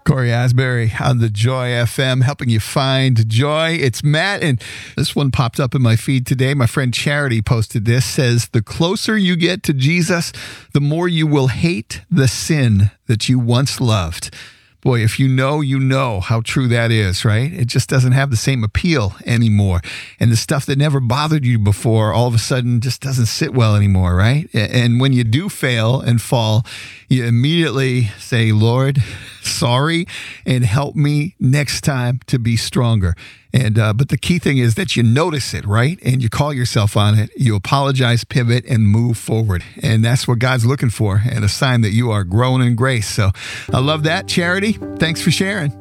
Corey Asbury on the Joy FM, helping you find joy. It's Matt, and this one popped up in my feed today. My friend Charity posted this, says, the closer you get to Jesus, the more you will hate the sin that you once loved. Boy, if you know how true that is, right? It just doesn't have the same appeal anymore. And the stuff that never bothered you before all of a sudden just doesn't sit well anymore, right? And when you do fail and fall, you immediately say, Lord, sorry, and help me next time to be stronger. And but the key thing is that you notice it, right? And you call yourself on it. You apologize, pivot, and move forward. And that's what God's looking for, and a sign that you are growing in grace. So I love that, Charity. Thanks for sharing.